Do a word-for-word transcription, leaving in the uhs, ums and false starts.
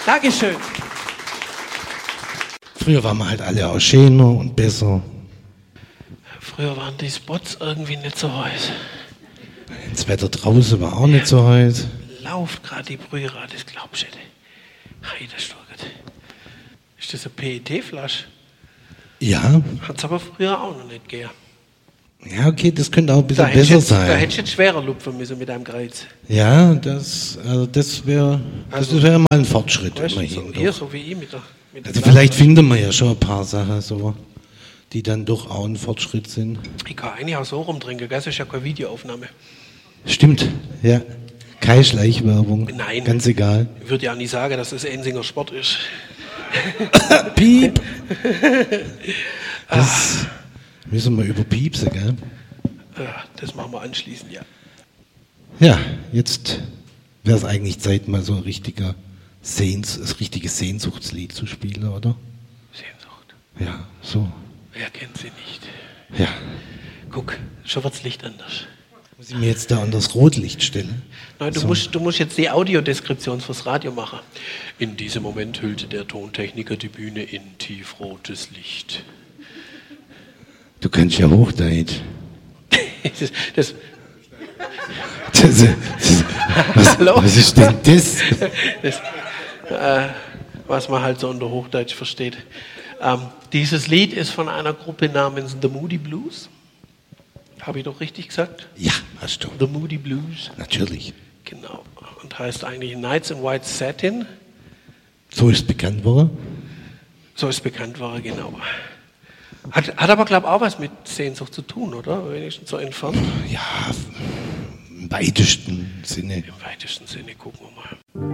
Dankeschön. Früher waren wir halt alle auch schöner und besser. Früher waren die Spots irgendwie nicht so heiß. Das Wetter draußen war auch nicht so heiß. Lauft gerade die Brühre, das glaubst du nicht. Heide Sturgert. Ist das eine P E T-Flasche? Ja. Hat es aber früher auch noch nicht gegeben. Ja, okay, das könnte auch ein bisschen Da besser jetzt, sein. Da hättest du jetzt schwerer lupfen müssen mit einem Kreuz. Ja, das, also das wäre Also, das wäre mal ein Fortschritt Weißt du, immerhin. so, hier doch. so wie ich mit der, mit der Also Glas- vielleicht finden wir ja schon ein paar Sachen, so, die dann doch auch ein Fortschritt sind. Ich kann eigentlich auch so rumtrinken, gell? Das ist ja keine Videoaufnahme. Stimmt, ja. Keine Schleichwerbung. Nein. Ganz egal. Ich würde ja auch nicht sagen, dass es Ensinger Sport ist. Piep! Das müssen wir überpiepsen, gell? Ja, das machen wir anschließend, ja. Ja, jetzt wäre es eigentlich Zeit, mal so ein richtiger Sehns, das richtige Sehnsuchtslied zu spielen, oder? Sehnsucht. Ja, so. Wer kennt sie nicht? Ja. Guck, schon wird das Licht anders. Muss ich mir jetzt da an das Rotlicht stellen? Nein, du, So. musst, du musst jetzt die Audiodeskription fürs Radio machen. In diesem Moment hüllte der Tontechniker die Bühne in tiefrotes Licht. Du kannst ja Hochdeutsch. das, das, Das, das, was, Hallo? was ist denn das? das, äh, was man halt so unter Hochdeutsch versteht. Ähm, dieses Lied ist von einer Gruppe namens The Moody Blues. Habe ich doch richtig gesagt? Ja, hast du. The Moody Blues. Natürlich. Genau. Und heißt eigentlich Nights in White Satin. So ist bekannt worden. So ist bekannt war, genau. Hat, hat aber, glaube ich, auch was mit Sehnsucht zu tun, oder? Wenigstens so entfernt. Ja, im weitesten Sinne. Im weitesten Sinne, gucken wir mal.